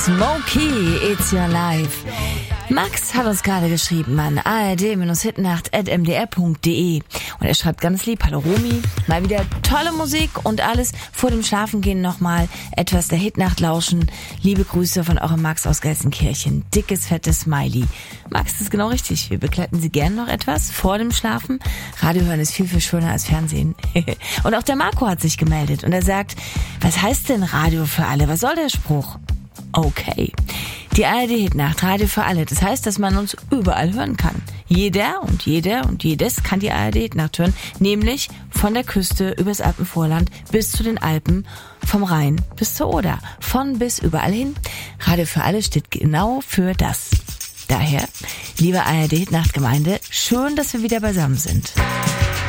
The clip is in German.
Smokey, It's Your Life. Max hat uns gerade geschrieben an ard-hitnacht@mdr.de und er schreibt ganz lieb: Hallo Romy, mal wieder tolle Musik und alles. Vor dem Schlafengehen nochmal etwas der Hitnacht lauschen. Liebe Grüße von eurem Max aus Gelsenkirchen. Dickes, fettes Smiley. Max, das ist genau richtig. Wir begleiten Sie gern noch etwas vor dem Schlafen. Radio hören ist viel, viel schöner als Fernsehen. Und auch der Marco hat sich gemeldet und er sagt: Was heißt denn Radio für alle? Was soll der Spruch? Okay. Die ARD-Hitnacht, Radio für alle. Das heißt, dass man uns überall hören kann. Jeder und jedes kann die ARD-Hitnacht hören. Nämlich von der Küste übers Alpenvorland bis zu den Alpen, vom Rhein bis zur Oder. Von bis überall hin. Radio für alle steht genau für das. Daher, liebe ARD-Hitnacht-Gemeinde, schön, dass wir wieder beisammen sind.